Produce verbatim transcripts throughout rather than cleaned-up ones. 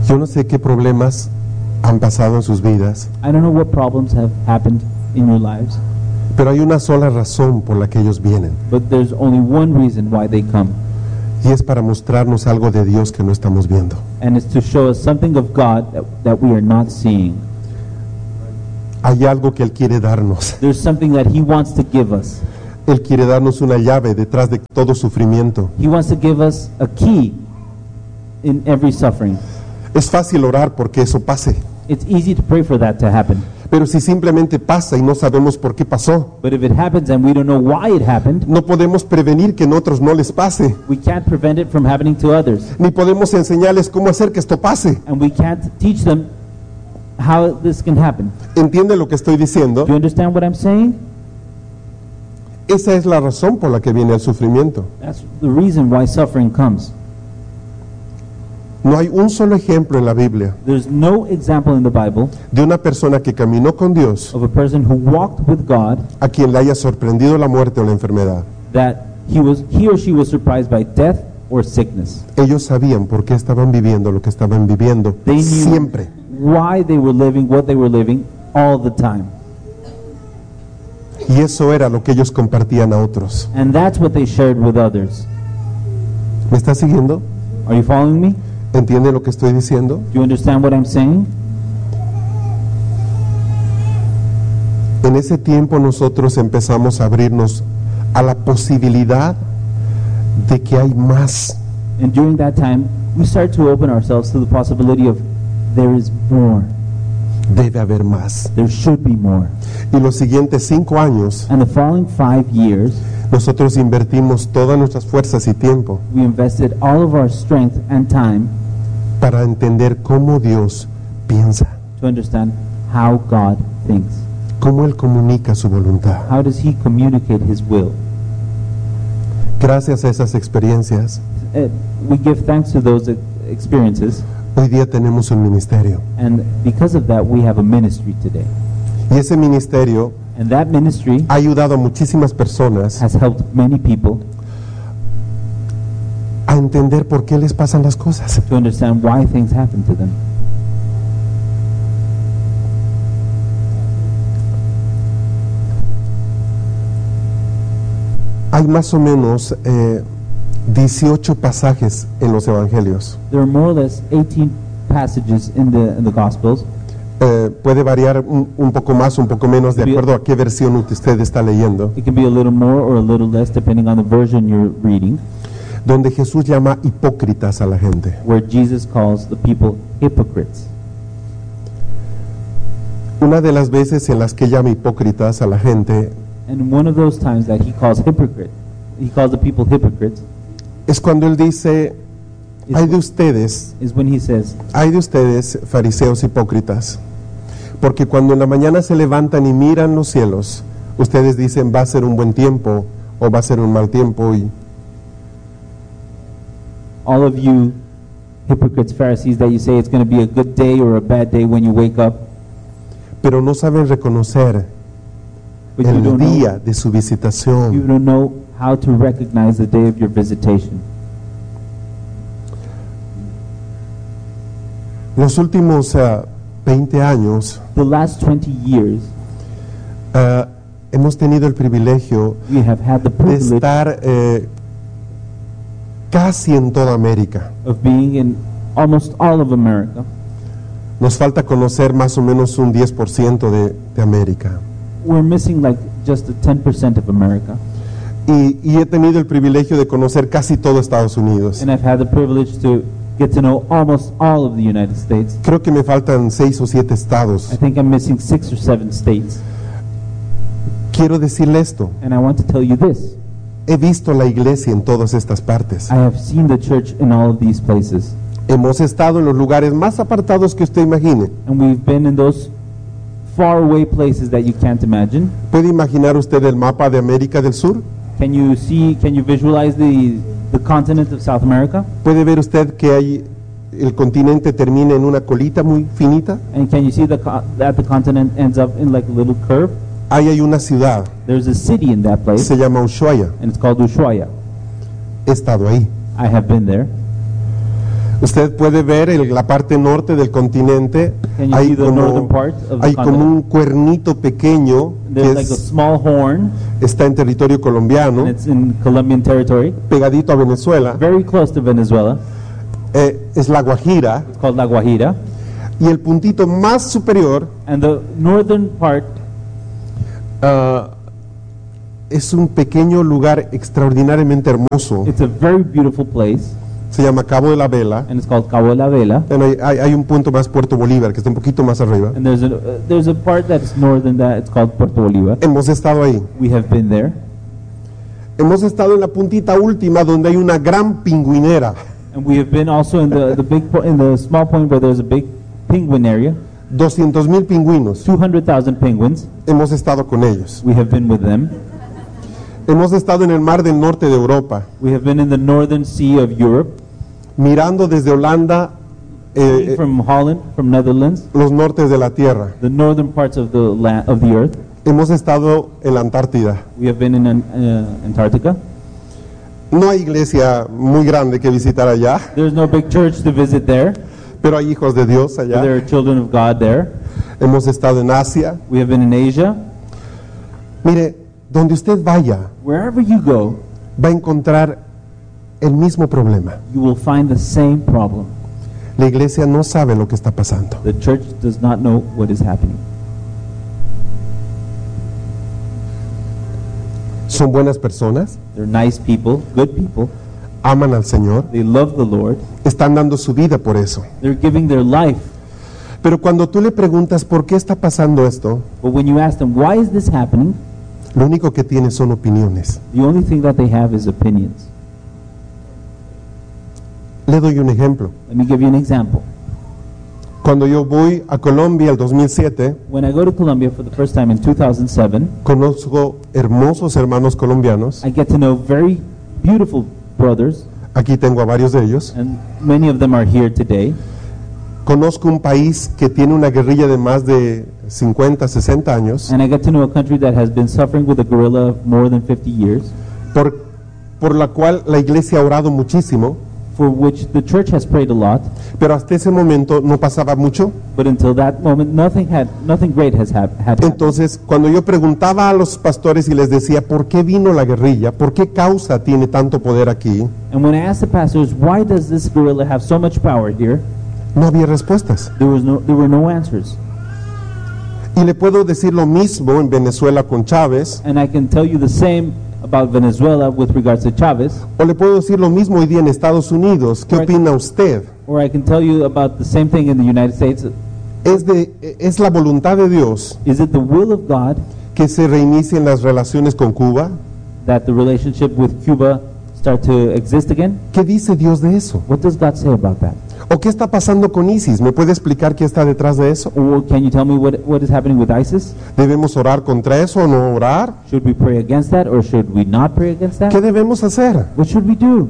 Yo no sé qué problemas han pasado en sus vidas, I don't know what problems have happened in your lives, pero hay una sola razón por la que ellos vienen, but there's only one reason why they come, y es para mostrarnos algo de Dios que no estamos viendo. and it's to show us something of God that, that we are not seeing. Hay algo que Él quiere darnos. There's something that He wants to give us. Él quiere darnos una llave detrás de todo sufrimiento. He wants to give us a key in every suffering. Es fácil orar porque eso pase, It's easy to pray for that to happen. pero si simplemente pasa y no sabemos por qué pasó, But if it happens and we don't know why it happened, no podemos prevenir que en otros no les pase, we can't prevent it from happening to others. ni podemos enseñarles cómo hacer que esto pase. And we can't teach them how this can happen. ¿Entiende lo que estoy diciendo? Do you understand what I'm saying? Esa es la razón por la que viene el sufrimiento. That's the reason why suffering comes. No hay un solo ejemplo en la Biblia There's no example in the Bible de una persona que caminó con Dios of a person who walked with God a quien le haya sorprendido la muerte o la enfermedad. that he was he or she was surprised by death or sickness. Ellos sabían por qué estaban viviendo lo que estaban viviendo They knew siempre. why they were living what they were living all the time. Y eso era lo que ellos compartían a otros. And that's what they shared with others. ¿Me está siguiendo? Are you following me? ¿Entiende lo que estoy diciendo? Do you understand what I'm saying? En ese tiempo nosotros empezamos a abrirnos a la posibilidad de que hay más. And during that time, we start to open ourselves to the possibility of there is more. Debe haber más. There should be more. Y los siguientes cinco años And the following five years, nosotros invertimos todas nuestras fuerzas y tiempo we invested all of our strength and time para entender cómo Dios piensa, to understand how God thinks. cómo Él comunica su voluntad. How does He communicate His will? Gracias a esas experiencias, Uh, we give thanks to those e- experiences, hoy día tenemos un ministerio. and because of that, we have a ministry today. Y ese ministerio And that ministry ha ayudado a muchísimas personas has helped many people a entender por qué les pasan las cosas. to understand why things happen to them. Hay más o menos eh, dieciocho pasajes en los evangelios. There are more or less eighteen passages in the in the Gospels. Eh, puede variar un, un poco más, un poco menos, de acuerdo a qué versión usted está leyendo, It can be a little more or a little less depending on the version you're reading, donde Jesús llama hipócritas a la gente. where Jesus calls the people hypocrites. Una de las veces en las que llama hipócritas a la gente And one of those times that he calls hypocrite, he calls the people hypocrites, es cuando Él dice, is, hay de ustedes, is when he says, hay de ustedes, fariseos hipócritas, porque cuando en la mañana se levantan y miran los cielos, ustedes dicen va a ser un buen tiempo o va a ser un mal tiempo, y all of you hypocrites, Pharisees, that you say it's going to be a good day or a bad day when you wake up, pero no saben reconocer but you el don't día know, de su you visitación. don't know how to recognize the day of your visitation. Los últimos uh, veinte años The last twenty years, uh, hemos tenido el privilegio we have had the de privilege estar eh, casi en toda América. of being in almost all of America. Nos falta conocer más o menos un diez por ciento de, de América. We're missing like just the ten percent of America. Y, y he tenido el privilegio de conocer casi todo Estados Unidos. And I've had the privilege to get to know almost all of the United States. Creo que me faltan seis o siete estados. I think I'm missing six or seven states. Quiero decirle esto. And I want to tell you this. He visto la iglesia en todas estas partes. I have seen the church in all of these places. Hemos estado en los lugares más apartados que usted imagine. And we've been in those far away places that you can't imagine. ¿Puede imaginar usted el mapa de América del Sur? Can you see, can you visualize the, the continent of South America? ¿Puede ver usted que hay, el continente termina en una colita muy finita? And can you see the, co- that the continent ends up in like a little curve? Ahí hay una ciudad, There's a city in that place, se llama Ushuaia. and it's called Ushuaia. He estado ahí. I have been there. Usted puede ver el- la parte norte del continente. Can you Hay see the como, northern part of the hay como continent? un cuernito pequeño que There's like a es- small horn, está en territorio colombiano, and it's in Colombian territory, pegadito a Venezuela. very close to Venezuela. Eh, es la Guajira. It's called La Guajira. Y el puntito más superior And the northern part ah, es un pequeño lugar extraordinariamente hermoso. it's a very beautiful place, Se llama Cabo de la Vela. and it's called Cabo de la Vela. Bueno, hay, hay- hay un punto más, Puerto Bolívar, que está un poquito más arriba. And there's a uh, there's a part that's northern that it's called Puerto Bolívar. Hemos estado ahí. We have been there, Hemos estado en la puntita última donde hay una gran pingüinera. and we have been also in the the big po- in the small point where there's a big penguin area, doscientos mil pingüinos. two hundred thousand penguins. Hemos estado con ellos. We have been with them. Hemos estado en el mar del norte de Europa, We have been in the northern sea of Europe, mirando desde Holanda eh, eh, from Holland, from Netherlands, los nortes de la tierra. the northern parts of the land of the earth. Hemos estado en la Antártida. We have been in uh, Antarctica. No hay iglesia muy grande que visitar allá, There's no big church to visit there, pero hay hijos de Dios but there allá. are children of God there. Hemos estado en Asia. We have been in Asia. Mire, donde usted vaya, Wherever you go, va a encontrar el mismo problema. you will find the same problem. La iglesia no sabe lo que está pasando. The church does not know what is happening. Son buenas personas, They're nice people, good people. aman al Señor, They love the Lord. están dando su vida por eso. They're giving their life. Pero cuando tú le preguntas por qué está pasando esto, But when you ask them, why is this happening? lo único que tienen son opiniones. The only thing that they have is opinions. Le doy un ejemplo. Let me give you an example. Cuando yo voy a Colombia el dos mil siete, When I go to Colombia for the first time in two thousand seven, conozco hermosos hermanos colombianos. I get to know very beautiful brothers, Aquí tengo a varios de ellos. and many of them are here today. Conozco un país que tiene una guerrilla de más de cincuenta, sesenta años, And I get to know a country that has been suffering with a guerrilla of more than fifty years, por, por la cual la iglesia ha orado muchísimo, for which the church has prayed a lot, pero hasta ese momento no pasaba mucho. but until that moment, nothing had, nothing great has hap- had happened. Entonces, cuando yo preguntaba a los pastores y les decía, ¿por qué vino la guerrilla? ¿Por qué causa tiene tanto poder aquí? And when I asked the pastors, why does this guerrilla have so much power here? No había respuestas. There was no, there were no answers. Y le puedo decir lo mismo en Venezuela con Chávez, And I can tell you the same about Venezuela with regards to Chavez, o le puedo decir lo mismo hoy día en Estados Unidos. ¿Qué Right. opina usted? or I can tell you about the same thing in the United States. ¿Es, de, ¿Es la voluntad de Dios Is it the will of God que se reinicien las relaciones con Cuba? that the relationship with Cuba start to exist again? ¿Qué dice Dios de eso? What does God say about that? ¿O qué está pasando con ISIS? ¿Me puede explicar qué está detrás de eso? Or can you tell me what, what is happening with ISIS? ¿Debemos orar contra eso o no orar? Should we pray against that or should we not pray against ¿Qué that? debemos hacer? What should we do?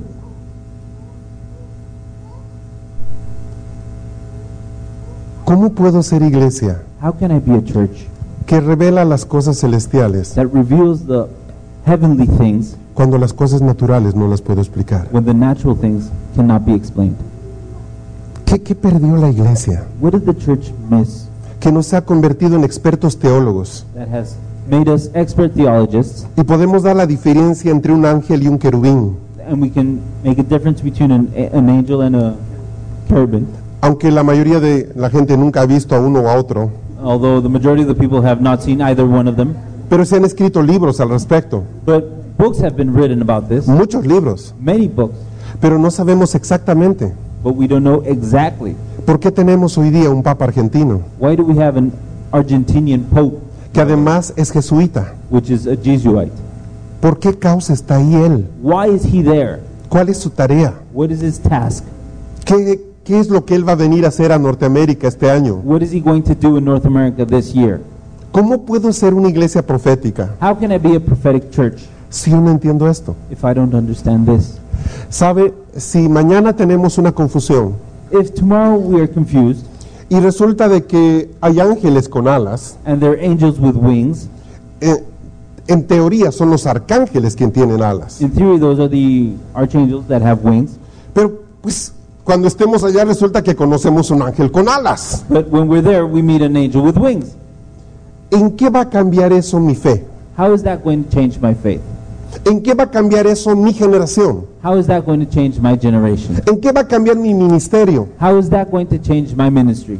¿Cómo puedo ser iglesia How can I be a church que revela las cosas celestiales that reveals the heavenly things cuando las cosas naturales no las puedo explicar? when the natural things cannot be explained? ¿Qué, qué perdió la iglesia? What did the church miss Que nos ha convertido en expertos teólogos that has made us expert theologists, y podemos dar la diferencia entre un ángel y un querubín, and we can make a difference between an, an angel and a cherubim, aunque la mayoría de la gente nunca ha visto a uno o a otro, although the majority of the people have not seen either one of them. pero se han escrito libros al respecto, But books have been written about this, muchos libros, many books, pero no sabemos exactamente but we don't know exactly. por qué tenemos hoy día un papa argentino, Why do we have an Argentinian pope, que además es jesuita. which is a Jesuit? ¿Por qué causa está ahí él? Why is he there? ¿Cuál es su tarea? What is his task? ¿Qué, qué es lo que él va a venir a hacer a Norteamérica este año? What is he going to do in North America this year? ¿Cómo puedo ser una iglesia profética How can I be a prophetic church si yo no entiendo esto? if I don't understand this? ¿Sabe? Si mañana tenemos una confusión If tomorrow we are confused y resulta de que hay ángeles con alas, and there are angels with wings, eh, en teoría son los arcángeles quien tienen alas. in theory those are the archangels that have wings, Pero pues Cuando estemos allá resulta que conocemos un ángel con alas. But when we're there, we meet an angel with wings. ¿En qué va a cambiar eso mi fe? How is that going to change my faith? ¿En qué va a cambiar eso mi generación? How is that going to change my generation? ¿En qué va a cambiar mi ministerio? How is that going to change my ministry?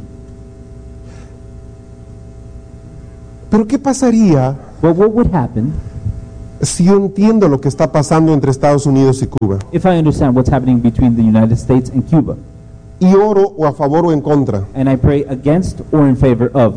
Pero ¿qué pasaría Well, what would happen si yo entiendo lo que está pasando entre Estados Unidos y Cuba? if I understand what's happening between the United States and Cuba, Y oro o a favor o en contra. and I pray against or in favor of?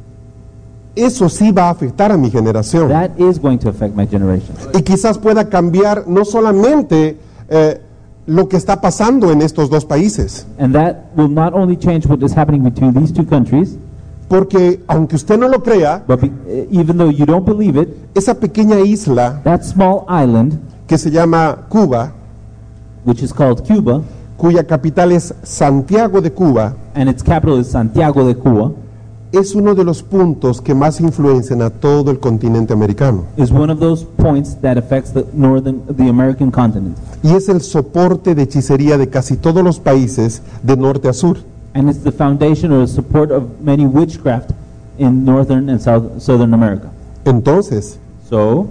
Eso sí va a afectar a mi generación. That is going to affect my generation. Y quizás pueda cambiar no solamente eh, lo que está pasando en estos dos países. And that will not only change what is happening between these two countries, Porque aunque usted no lo crea, but be, even though you don't believe it, esa pequeña isla that small island, que se llama Cuba, which is called Cuba, cuya capital es Santiago de Cuba, and its capital is Santiago de Cuba, es uno de los puntos que más influencian a todo el continente americano. is one of those points that affects the northern, the American continent. Y es el soporte de hechicería de casi todos los países de norte a sur. And it's the foundation or the support of many witchcraft in northern and south, southern America. Entonces, So,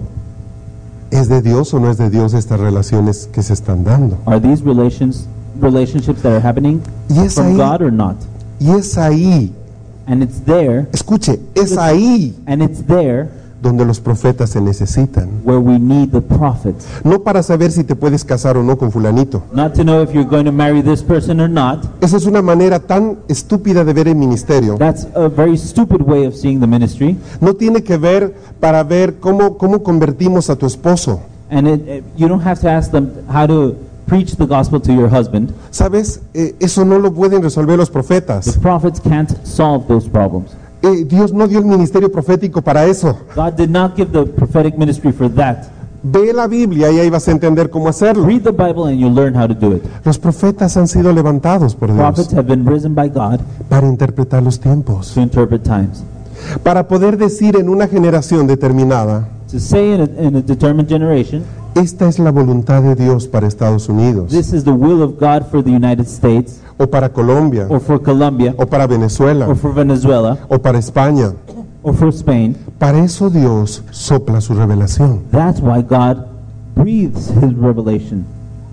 ¿es de Dios o no es de Dios estas relaciones que se están dando? are these relations relationships that are happening Y es from ahí, God or not? y es ahí, And it's there, escuche, es ahí and it's there donde los profetas se necesitan. where we need the prophets. No para saber si te puedes casar o no con fulanito. Not to know if you're going to marry this person or not. Esa es una manera tan estúpida de ver el ministerio. That's a very stupid way of seeing the ministry. No tiene que ver para ver cómo, cómo convertimos a tu esposo. And it, it, you don't have to ask them how to preach the gospel to your husband. ¿Sabes? Eh, eso no lo pueden resolver los The profetas. prophets can't solve those problems. Eh, Dios no dio el ministerio profético para eso. God did not give the prophetic ministry for that. Ve la Biblia y ahí vas a entender cómo hacerlo. Read the Bible and you'll learn how to do it. Los profetas han sido levantados por Prophets Dios have been risen by God para interpretar los tiempos, to interpret times. para poder decir en una generación determinada, To say in a, in a determined generation, esta es la voluntad de Dios para Estados Unidos, this is the will of God for the United States, o para Colombia, or for Colombia, o para Venezuela, or for Venezuela, o para España. or for Spain. Para eso Dios sopla su revelación. That's why God breathes His revelation.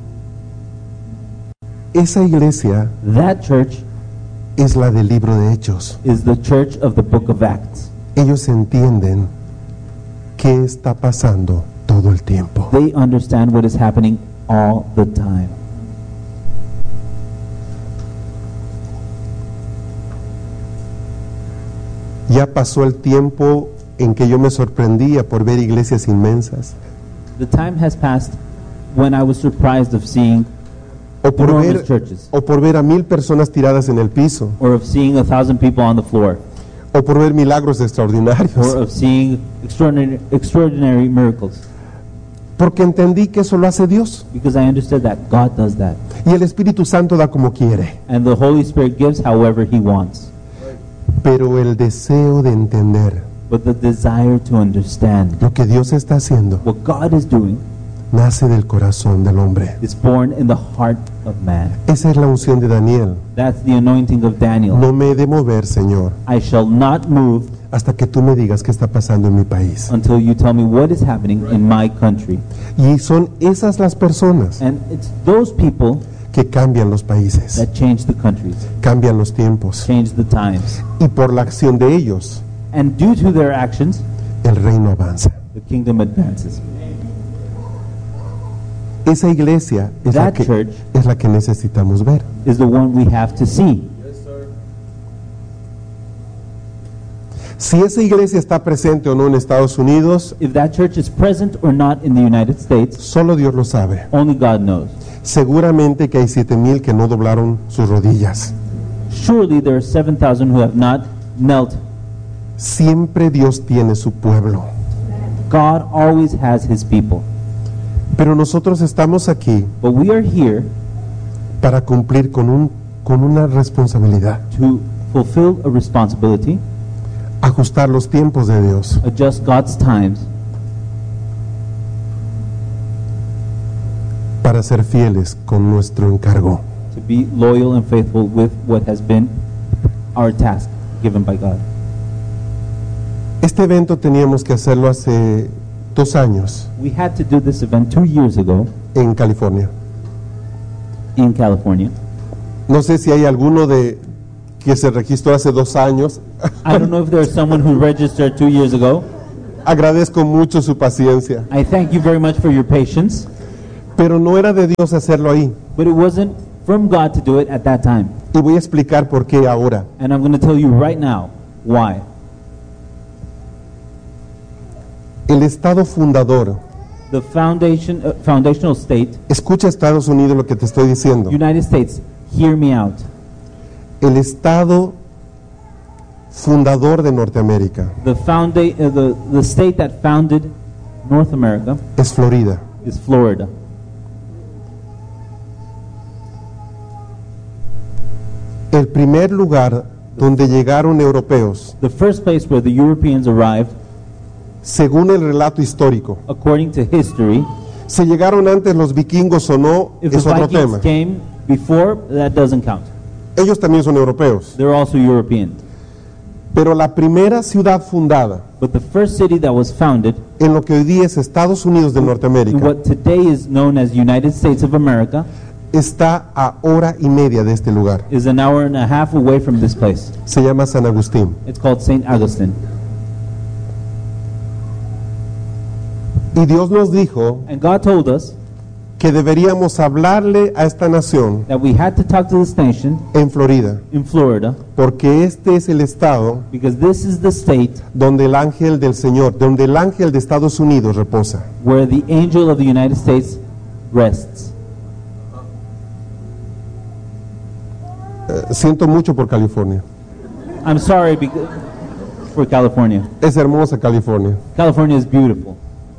Esa iglesia That church es la del libro de Hechos. is the church of the book of Acts. Ellos entienden qué está pasando todo el tiempo. They understand what is happening all the time. Ya pasó el tiempo en que yo me sorprendía por ver iglesias inmensas, The time has passed when I was surprised of seeing o por enormous ver, churches, o por ver a mil personas tiradas en el piso, or of seeing a thousand people on the floor, o por ver milagros or extraordinarios, of seeing extraordinary, extraordinary miracles. porque entendí que eso lo hace Dios Because I understood that God does that. y el Espíritu Santo da como quiere. And the Holy Spirit gives however He wants. Pero el deseo de entender But the desire to understand lo que Dios está haciendo what God is doing nace del corazón del hombre. is born in the heart of man. Esa es la unción de Daniel. That's the anointing of Daniel. No me he de mover, Señor, I shall not move hasta que tú me digas qué está pasando en mi país. until you tell me what is happening in my country. Y son esas las personas And it's those people que cambian los países, that change the countries, cambian los tiempos. change the times. Y por la acción de ellos, And due to their actions, el reino avanza. the kingdom advances. Esa iglesia es la That que, church es la que necesitamos ver. is the one we have to see. Si esa iglesia está presente o no en Estados Unidos, If that church is present or not in the United States, solo Dios lo sabe. only God knows. Seguramente que hay siete mil que no doblaron sus rodillas. Surely there are seven thousand who have not knelt. Siempre Dios tiene su pueblo. God always has His people. Pero nosotros estamos aquí But we are here para cumplir con, un, con una responsabilidad. to fulfill a responsibility, Ajustar los tiempos de Dios. adjust God's times, Para ser fieles con nuestro encargo. to be loyal and faithful with what has been our task given by God. Este evento teníamos que hacerlo hace dos años We had to do this event two years ago en California. in California. No sé si hay alguno de que se registró hace dos años. I don't know if there's someone who registered two years ago. Agradezco mucho su paciencia, I thank you very much for your patience, pero no era de Dios hacerlo ahí. but it wasn't from God to do it at that time. Y voy a explicar por qué ahora. And I'm going to tell you right now why. El Estado fundador, The foundation, uh, foundational state, escucha Estados Unidos lo que te estoy diciendo. United States, hear me out. El Estado fundador de Norteamérica The, founda- uh, the, the state that founded North America es Florida. is Florida. El primer lugar donde llegaron europeos, The first place where the Europeans arrived, según el relato histórico, according to history, si llegaron antes los vikingos o no, if es the otro Vikings tema. came before, that doesn't count. Ellos también son europeos. They're also European. Pero la primera ciudad fundada But the first city that was founded en lo que hoy día es Estados Unidos de in Norteamérica what today is known as United States of America está a hora y media de este lugar. is an hour and a half away from this place. Se llama San Agustín. It's called Saint Augustine. Y Dios nos dijo And God told us que deberíamos hablarle a esta nación that we had to talk to this nation en Florida, in Florida porque este es el estado because this is the state donde el ángel del Señor, donde el ángel de Estados Unidos reposa. where the angel of the United States rests. Eh, siento mucho por California. I'm sorry because, for California. Es hermosa California. California is beautiful.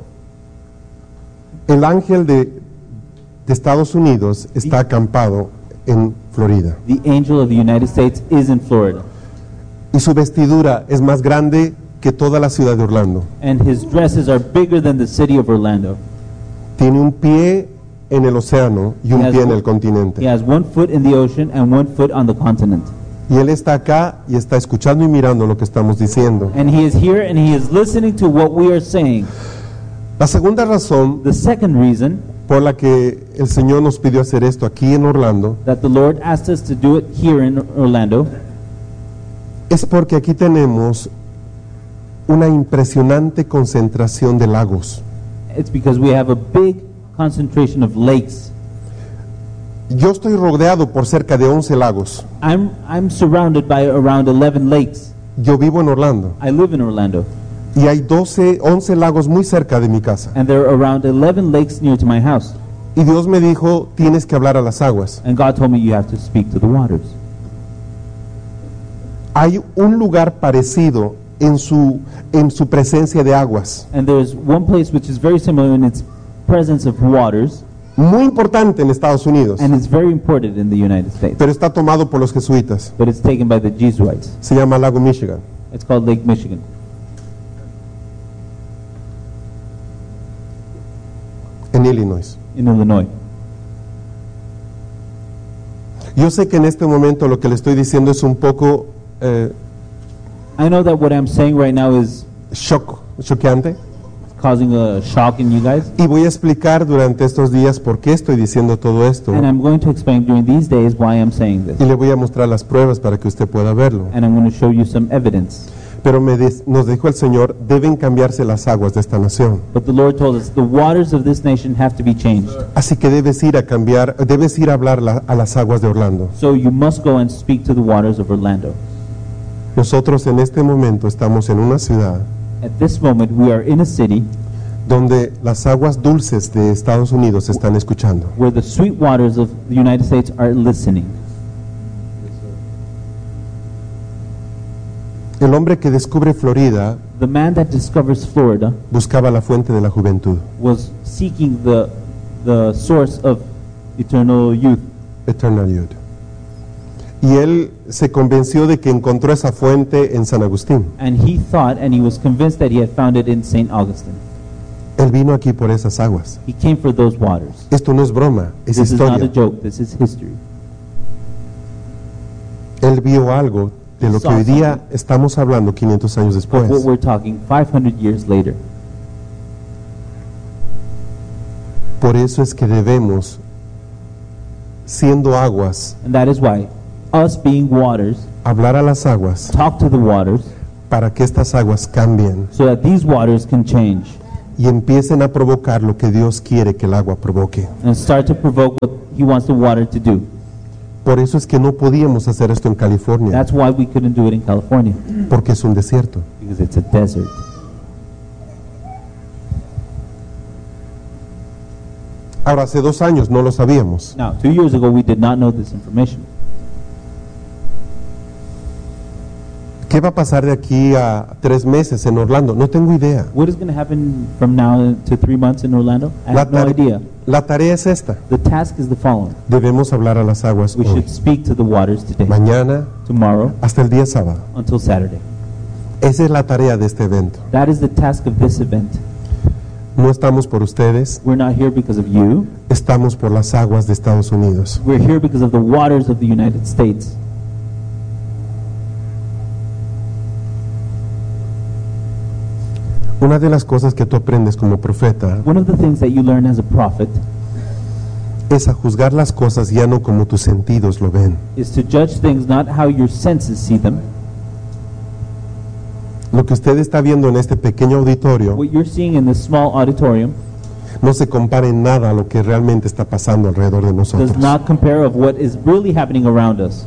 El ángel de, de Estados Unidos está acampado en Florida. The angel of the United States is in Florida. Y su vestidura es más grande que toda la ciudad de Orlando. And his dresses are bigger than the city of Orlando. Tiene un pie en el océano y un He has pie en one- el continente. He has one foot in the ocean and one foot on the continent. Y él está acá y está escuchando y mirando lo que estamos diciendo. And he is here and he is listening to what we are saying. La segunda razón The second reason por la que el Señor nos pidió hacer esto aquí en Orlando that the Lord asked us to do it here in Orlando es porque aquí tenemos una impresionante concentración de lagos. it's because we have a big concentration of lakes. Yo estoy rodeado por cerca de once lagos. I'm I'm surrounded by around eleven lakes. Yo vivo en Orlando I live in Orlando y hay doce, once lagos muy cerca de mi casa. and there are around eleven lakes near to my house. Y Dios me dijo, tienes que hablar a las aguas. And God told me you have to speak to the waters. Hay un lugar parecido en su, en su presencia de aguas, And there's one place which is very similar in its presence of waters, muy importante en Estados Unidos, and it's very important in the United States. pero está tomado por los jesuitas. But it's taken by the Jesuits. Se llama Lago Michigan. It's called Lake Michigan. En Illinois. In Illinois. Yo sé que en este momento lo que le estoy diciendo es un poco eh, I know that what I'm saying right now is shock, choqueante, causing a shock in you guys, y voy a explicar durante estos días por qué estoy diciendo todo esto, and I'm going to explain during these days why I'm saying this. y le voy a mostrar las pruebas para que usted pueda verlo. And I'm going to show you some evidence. Pero me des- nos dijo el Señor, deben cambiarse las aguas de esta nación. But the Lord told us the waters of this nation have to be changed. Así que debes ir a cambiar, debes ir a hablar la- a las aguas de Orlando. So you must go and speak to the waters of Orlando. Nosotros en este momento estamos en una ciudad At this moment, we are in a city donde las aguas dulces de Estados Unidos se están escuchando. where the sweet waters of the United States are listening. El hombre que descubre Florida The man that discovers Florida buscaba la fuente de la juventud, was seeking the, the source of eternal youth. Eternal Youth. Y él se convenció de que encontró esa fuente en San Agustín. And he thought and he was convinced that he had found it in Saint Augustine. Él vino aquí por esas aguas. He came for those waters. Esto no es broma, es This is not a historia. joke, this is history. Él vio algo de lo que hoy día estamos hablando quinientos años of what después. we're talking five hundred years later. Por eso es que debemos, siendo aguas, And that is why us being waters, hablar a las aguas talk to the waters para que estas aguas cambien so that these waters can change y empiecen a provocar lo que Dios quiere que el agua provoque. and start to provoke what He wants the water to do. Por eso es que no podíamos hacer esto en California, That's why we couldn't do it in California, porque es un desierto. because it's a desert. Ahora, hace dos años no lo sabíamos. Now, two years ago, we did not know this information. ¿Qué va a pasar de aquí a tres meses en Orlando? No tengo idea. What is going to happen from now to three months in Orlando? I La, have no tare- idea. la tarea es esta. The task is the following. Debemos hablar a las aguas We hoy, should speak to the waters today, mañana, tomorrow, hasta el día sábado. until Saturday. Esa es la tarea de este evento. That is the task of this event. No estamos por ustedes, We're not here because of you. estamos por las aguas de Estados Unidos. We're here because of the waters of the United States. Una de las cosas que tú aprendes como profeta One of the things that you learn as a prophet es a juzgar las cosas ya no como tus sentidos lo ven. is to judge things not how your senses see them. Lo que usted está viendo en este pequeño auditorio What you're seeing in this small auditorium no se compara en nada a lo que realmente está pasando alrededor de does nosotros. not compare of what is really happening around us.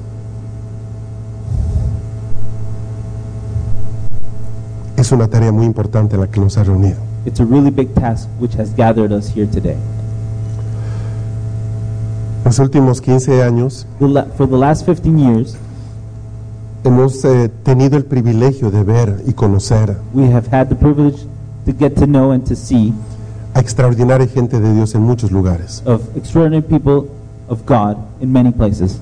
Es una tarea muy importante la que nos ha reunido. It's a really big task which has gathered us here today. Los últimos quince años The la- For the last fifteen years, hemos eh, tenido el privilegio de ver y conocer we have had the privilege to get to know and to see a extraordinaria gente de Dios en muchos lugares. of extraordinary people of God in many places.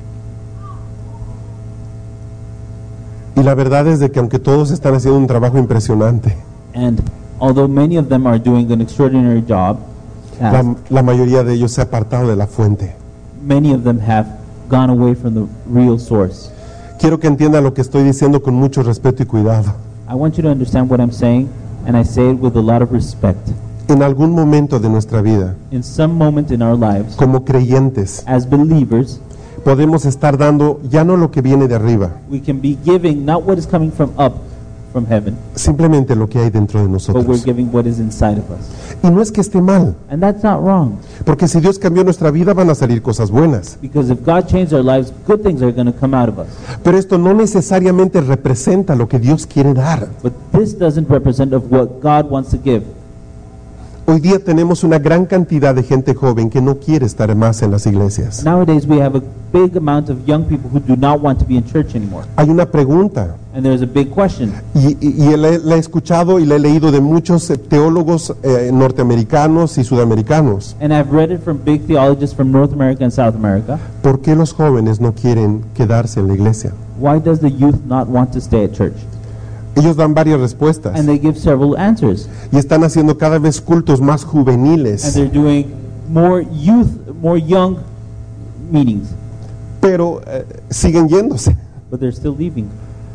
Y la verdad es de que aunque todos están haciendo un trabajo impresionante, And although many of them are doing an extraordinary job, la, task, la mayoría de ellos se ha apartado de la fuente. many of them have gone away from the real source. Quiero que entienda lo que estoy diciendo con mucho respeto y cuidado. I want you to understand what I'm saying, and I say it with a lot of respect. En algún momento de nuestra vida, In some moment in our lives, como creyentes, as believers, podemos estar dando ya no lo que viene de arriba, we can be giving not what is coming from up, from heaven, simplemente lo que hay dentro de but we're nosotros. giving what is inside of us. Y no es que esté mal, And that's not wrong, porque si Dios cambió nuestra vida van a salir cosas buenas. because if God changed our lives, good things are going to come out of us. Pero esto no necesariamente representa lo que Dios quiere dar. But this doesn't represent of what God wants to give. Hoy día tenemos una gran cantidad de gente joven que no quiere estar más en las iglesias. Nowadays, we have a big amount of young people who do not want to be in church anymore. Hay una pregunta, And there's a big question. y, y- y la, he- la he escuchado y la he leído de muchos eh, teólogos eh, norteamericanos y sudamericanos. And I've read it from big theologians from North America and South America. ¿Por qué los jóvenes no quieren quedarse en la iglesia? Why does the youth not want to stay at church? Ellos dan varias respuestas And they give several answers. y están haciendo cada vez cultos más And juveniles, they're doing more youth, more young meetings. pero eh, siguen yéndose. But they're still leaving.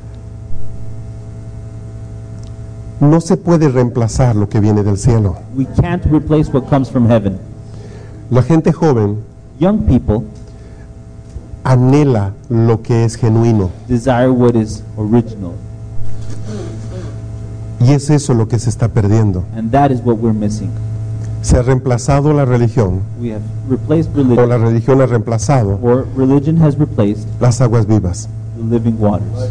No se puede reemplazar lo que viene del cielo. We can't replace what comes from heaven. La gente joven Young people anhela lo que es genuino desire what is original. y es eso lo que se está perdiendo. And that is what we're missing. Se ha reemplazado la religión, We have replaced o religion, la religión ha reemplazado or religion has replaced las aguas vivas. the living waters.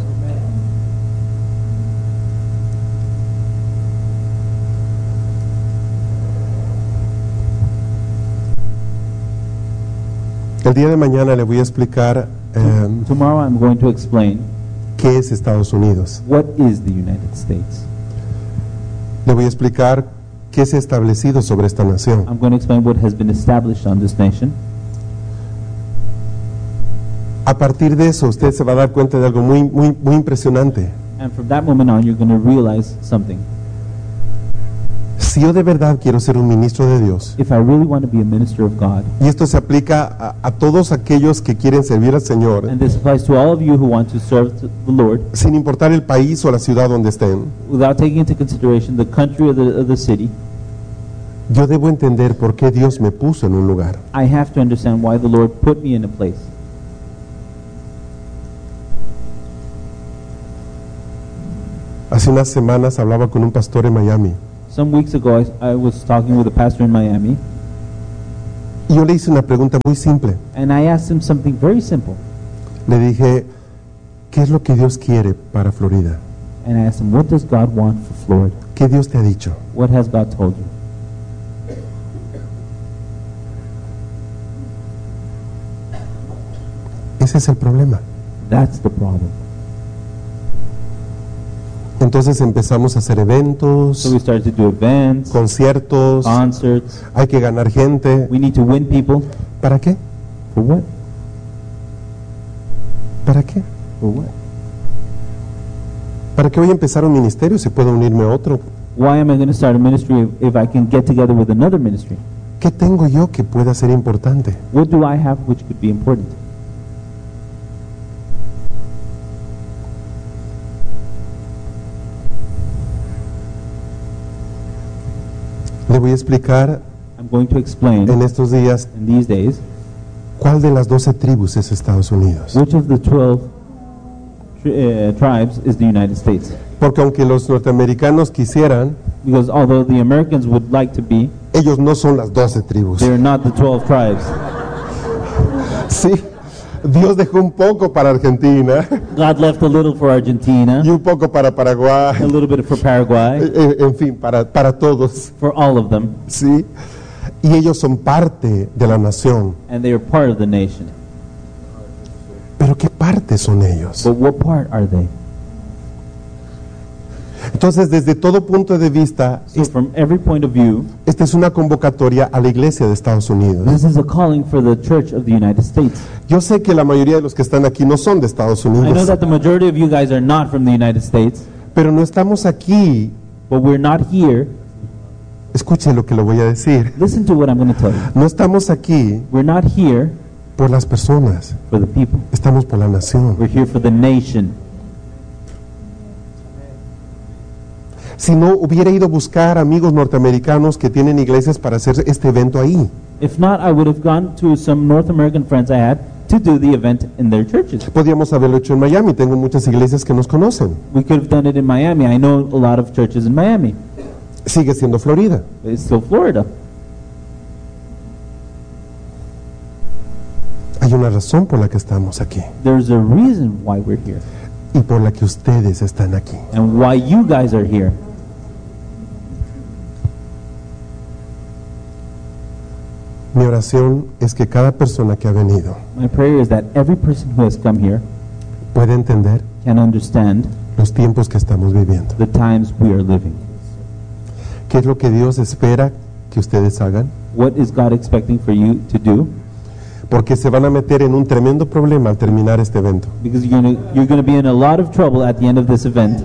El día de mañana le voy a explicar eh, Tomorrow I'm going to explain qué es Estados Unidos. what is the United States. Le voy a explicar qué se ha establecido sobre esta nación. I'm going to explain what has been established on this nation. A partir de eso, usted se va a dar cuenta de algo muy, muy, muy impresionante. And from that moment on, you're going to realize something. Si yo de verdad quiero ser un ministro de Dios, if I really want to be a minister of God, y esto se aplica a, a todos aquellos que quieren servir al Señor, and this applies to all of you who want to serve the Lord, sin importar el país o la ciudad donde estén, without taking into consideration the country or the, or the city, yo debo entender por qué Dios me puso en un lugar. I have to understand why the Lord put me in a place. Hace unas semanas hablaba con un pastor en Miami Some weeks ago, I, I was talking with a pastor in Miami, y yo le hice una pregunta muy simple. and I asked him something very simple. Le dije, ¿qué es lo que Dios quiere para Florida? And I asked him, what does God want for Florida? ¿Qué Dios te ha dicho? What has God told you? Ese es el problema. That's the problem. Entonces empezamos a hacer eventos, So we started to do events, conciertos, concerts. hay que ganar gente. We need to win people. ¿Para qué? For what? ¿Para qué? For what? ¿Para qué voy a empezar un ministerio si puedo unirme a otro? Why am I going to start a ministry if, if I can get together with another ministry? ¿Qué tengo yo que pueda ser importante? What do I have which could be important? Le voy a explicar I'm going to explain en estos días in these days cuál de las doce tribus es Estados Unidos. which of the twelve tri- uh, tribes is the United States. Porque aunque los norteamericanos quisieran, Because although the Americans would like to be, ellos no son las doce tribus. they're not the twelve tribes. Sí, Dios dejó un poco para Argentina God left a little for Argentina, y un poco para a Paraguay, little bit for Paraguay, en, en fin, para, para todos. for all of them, Sí, y ellos son parte de la nación. and they are part of the nation. Pero ¿qué parte son ellos? But what part are they? Entonces, desde todo punto de vista, So from every point of view, esta es una convocatoria a la iglesia de Estados Unidos. this is a calling for the Church of the United States. Yo sé que la mayoría de los que están aquí no son de Estados I know Unidos, that the majority of you guys are not from the United States, pero no estamos aquí. but we're not here. Escuche lo que le voy a decir. Listen to what I'm going to tell you. No estamos aquí We're not here por las personas, for the people. estamos por la nación. We're here for the nation. Si no, hubiera ido a buscar amigos norteamericanos que tienen iglesias para hacer este evento ahí. If not, I would have gone to some North American friends I had to do the event in their churches. Podríamos haberlo hecho en Miami, tengo muchas iglesias que nos conocen. We could have done it in Miami. I know a lot of churches in Miami. Sigue siendo Florida. But it's still Florida. Hay una razón por la que estamos aquí There's a reason why we're here y por la que ustedes están aquí. and why you guys are here. Mi oración es que cada persona que ha venido My prayer is that every person who has come here pueda entender can understand los tiempos que estamos viviendo. the times we are living. ¿Qué es lo que Dios espera que ustedes hagan? What is God expecting for you to do? Porque se van a meter en un tremendo problema al terminar este evento. Because you're going to you're going to be in a lot of trouble at the end of this event.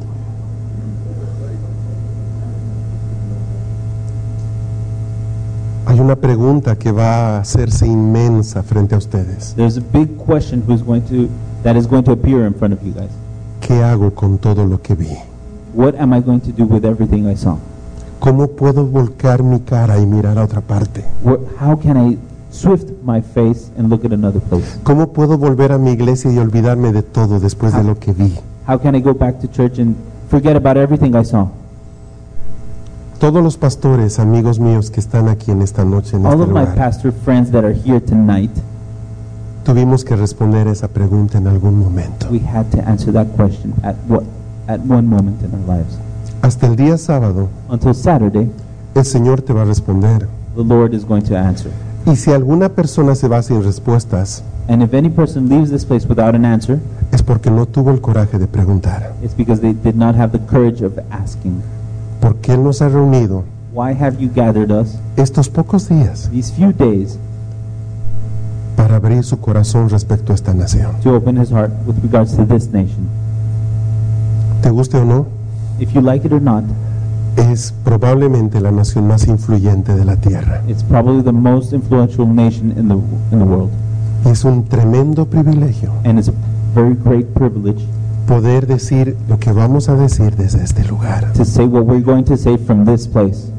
Hay una pregunta que va a hacerse inmensa frente a ustedes. There's a big question who's going to that is going to appear in front of you guys. ¿Qué hago con todo lo que vi? What am I going to do with everything I saw? ¿Cómo puedo volcar mi cara y mirar a otra parte? What, how can I swift my face and look at another place? ¿Cómo puedo volver a mi iglesia y olvidarme de todo después de lo que vi? How can I go back to church and forget about everything I saw? Todos los pastores, amigos míos que están aquí en esta noche, en All este of my lugar, pastor friends that are here tonight, tuvimos que responder esa pregunta en algún momento. we had to answer that question at what at one moment in our lives. Hasta el día sábado, Until Saturday, el Señor te va a responder. the Lord is going to answer. Y si alguna persona se va sin respuestas, And if any person leaves this place without an answer, es porque no tuvo el coraje de preguntar. it's because they did not have the courage of asking. ¿Por qué Él nos ha reunido Why have you gathered us estos pocos días these few days para abrir su corazón respecto a esta nación? to open his heart with regards to this nation? ¿Te guste o no? If you like it or not, es probablemente la nación más influyente de la tierra. It's probably the most influential nation in the in the world, Y es un tremendo privilegio and it's a very great privilege poder decir lo que vamos a decir desde este lugar. to say what we're going to say from this place.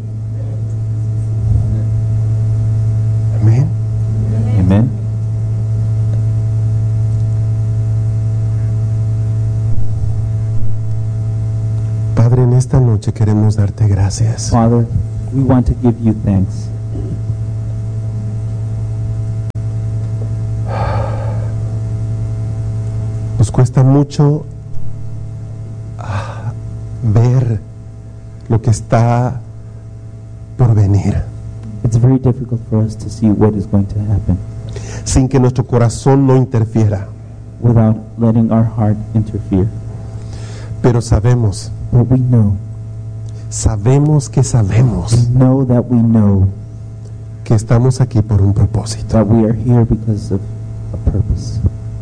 Amén. Amen. Padre, en esta noche queremos darte gracias. Father, we want to give you thanks. Nos cuesta mucho ah, ver lo que está por venir, It's very difficult for us to see what is going to happen sin que nuestro corazón no interfiera. without letting our heart interfere. Pero sabemos, But we know, sabemos que we sabemos know that we know que estamos aquí por un propósito. that we are here because of a purpose.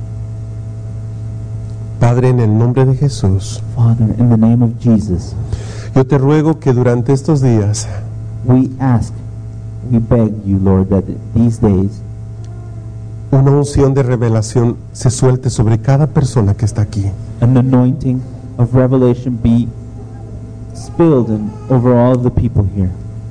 Padre, en el nombre de Jesús, Father, in the name of Jesus, yo te ruego que durante estos días we ask, we beg you, Lord, that these days una unción de revelación se suelte sobre cada persona que está aquí. an anointing of revelation be spilled in, over all of the people here.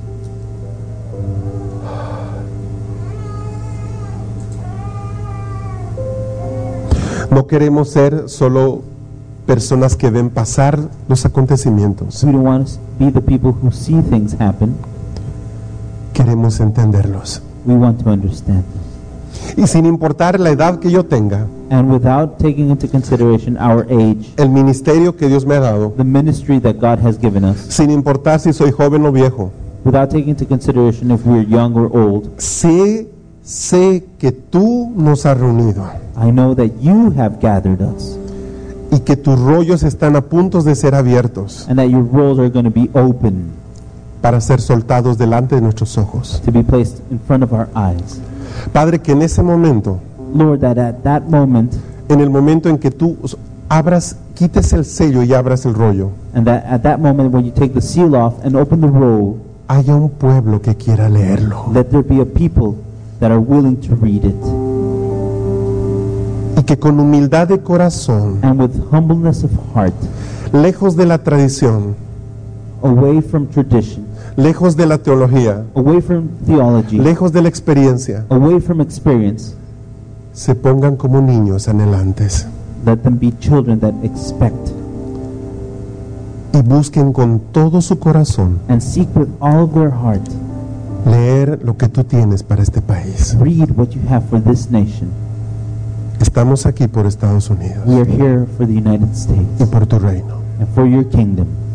No queremos ser solo personas que ven pasar los acontecimientos. We don't want to be the people who see things happen. Queremos entenderlos. We want to understand them. Y sin importar la edad que yo tenga, And without taking into consideration our age, el ministerio que Dios me ha dado, the ministry that God has given us, sin importar si soy joven o viejo, without taking into consideration if we're young or old, sé, sé que tú nos has reunido I know that you have gathered us y que tus rollos están a punto de ser abiertos and that your roles are going to be open para ser soltados delante de nuestros ojos. to be placed in front of our eyes. Padre, que en ese momento, Lord, that at that moment, en el momento en que tú abras, quites el sello y abras el rollo, and that at that moment when you take the seal off and open the roll, haya un pueblo que quiera leerlo let there be a people that are willing to read it, y que con humildad de corazón, and with humbleness of heart, lejos de la tradición, away from tradition, lejos de la teología, away from theology, lejos de la experiencia, away from experience, se pongan como niños anhelantes let them be children that expect y busquen con todo su corazón and seek with all of their heart, leer lo que tú tienes para este país. read what you have for this nation. Estamos aquí por Estados Unidos We are here for the United States y por tu reino. and for your kingdom.